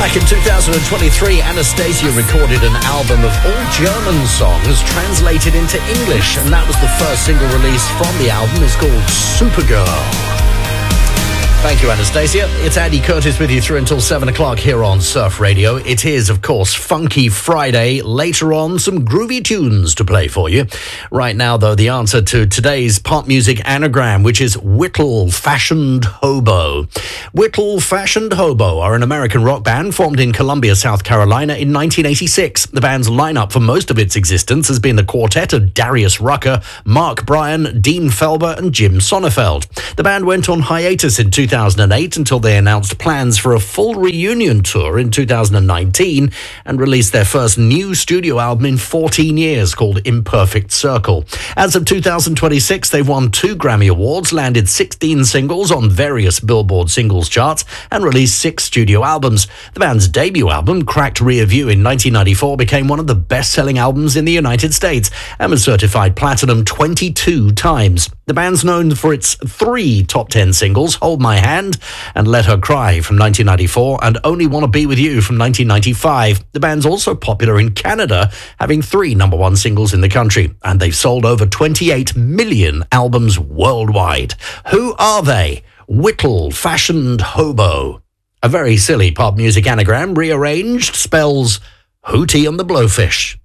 Back in 2023, Anastasia recorded an album of all German songs translated into English, and that was the first single released from the album. It's called Supergirl. Thank you, Anastasia. It's Andy Curtis with you through until 7 o'clock here on Surf Radio. It is, of course, Funky Friday. Later on, some groovy tunes to play for you. Right now, though, the answer to today's pop music anagram, which is Whittle Fashioned Hobo. Whittle Fashioned Hobo are an American rock band formed in Columbia, South Carolina in 1986. The band's lineup for most of its existence has been the quartet of Darius Rucker, Mark Bryan, Dean Felber, and Jim Sonnefeld. The band went on hiatus in 2008 until they announced plans for a full reunion tour in 2019 and released their first new studio album in 14 years called Imperfect Circle. As of 2026, they've won 2 Grammy Awards, landed 16 singles on various Billboard singles charts, and released 6 studio albums. The band's debut album, Cracked Rear View in 1994, became one of the best-selling albums in the United States and was certified platinum 22 times. The band's known for its 3 top 10 singles, Hold My Hand and Let Her Cry from 1994 and Only Wanna Be With You from 1995. The band's also popular in Canada, having 3 number 1 singles in the country, and they've sold over 28 million albums worldwide. Who are they? Whittle Fashioned Hobo. A very silly pop music anagram, rearranged, spells Hootie and the Blowfish.